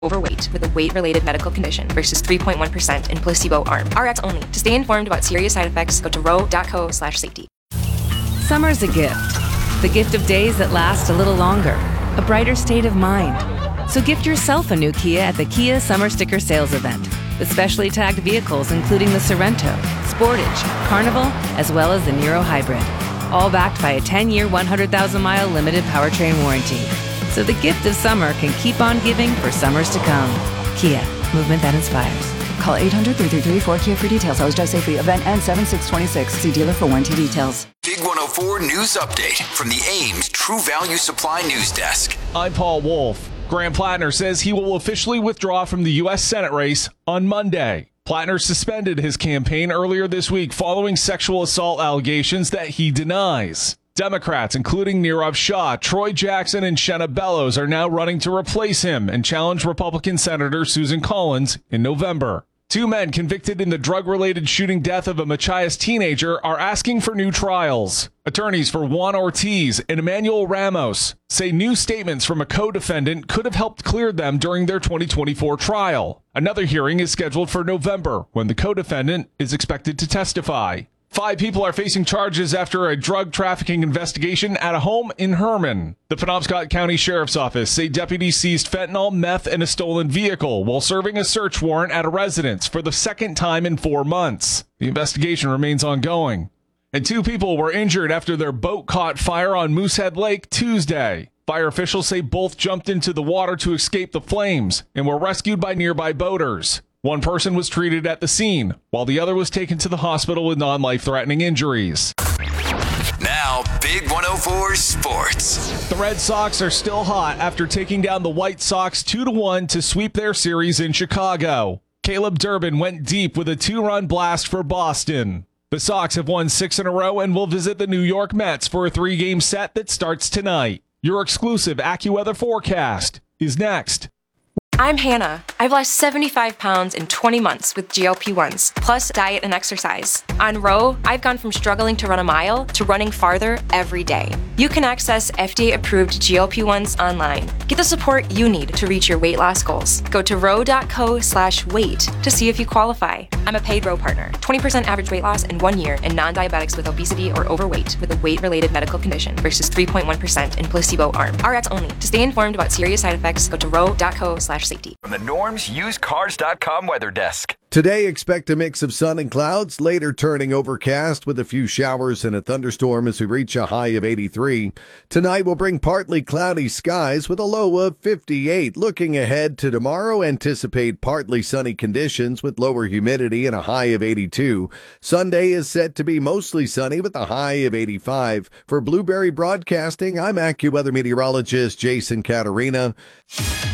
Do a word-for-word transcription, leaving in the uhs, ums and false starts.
overweight with a weight-related medical condition versus three point one percent in placebo arm. R X only. To stay informed about serious side effects, go to ro.co slash safety. Summer's a gift. The gift of days that last a little longer. A brighter state of mind. So gift yourself a new Kia at the Kia Summer Sticker Sales Event. With specially tagged vehicles including the Sorento, Sportage, Carnival, as well as the Niro Hybrid. All backed by a ten-year, one hundred thousand mile limited powertrain warranty. So the gift of summer can keep on giving for summers to come. Kia, movement that inspires. Call eight hundred, three three three, four K I A for details. Always drive safely. Event ends seven six twenty-six. See dealer for warranty details. Big one oh four News Update from the Ames True Value Supply News Desk. I'm Paul Wolf. Graham Plattner says he will officially withdraw from the U S Senate race on Monday. Plattner suspended his campaign earlier this week following sexual assault allegations that he denies. Democrats, including Nirav Shah, Troy Jackson, and Shenna Bellows, are now running to replace him and challenge Republican Senator Susan Collins in November. Two men convicted in the drug-related shooting death of a Machias teenager are asking for new trials. Attorneys for Juan Ortiz and Emmanuel Ramos say new statements from a co-defendant could have helped clear them during their twenty twenty-four trial. Another hearing is scheduled for November, when the co-defendant is expected to testify. Five people are facing charges after a drug trafficking investigation at a home in Herman. The Penobscot County Sheriff's Office say deputies seized fentanyl, meth, and a stolen vehicle while serving a search warrant at a residence for the second time in four months. The investigation remains ongoing. And two people were injured after their boat caught fire on Moosehead Lake Tuesday. Fire officials say both jumped into the water to escape the flames and were rescued by nearby boaters. One person was treated at the scene, while the other was taken to the hospital with non-life-threatening injuries. Now, Big one oh four Sports. The Red Sox are still hot after taking down the White Sox two to one to sweep their series in Chicago. Caleb Durbin went deep with a two-run blast for Boston. The Sox have won six in a row and will visit the New York Mets for a three-game set that starts tonight. Your exclusive AccuWeather forecast is next. I'm Hannah. I've lost seventy-five pounds in twenty months with G L P ones, plus diet and exercise. On Row, I've gone from struggling to run a mile to running farther every day. You can access F D A-approved G L P ones online. Get the support you need to reach your weight loss goals. Go to row.co slash weight to see if you qualify. I'm a paid Row partner. twenty percent average weight loss in one year in non-diabetics with obesity or overweight with a weight-related medical condition versus three point one percent in placebo arm. R X only. To stay informed about serious side effects, go to row.co slash safety. From the Norms Used Cars dot com weather desk. Today, expect a mix of sun and clouds, later turning overcast with a few showers and a thunderstorm as we reach a high of eighty-three. Tonight will bring partly cloudy skies with a low of fifty-eight. Looking ahead to tomorrow, anticipate partly sunny conditions with lower humidity and a high of eighty-two. Sunday is set to be mostly sunny with a high of eighty-five. For Blueberry Broadcasting, I'm AccuWeather meteorologist Jason Caterina.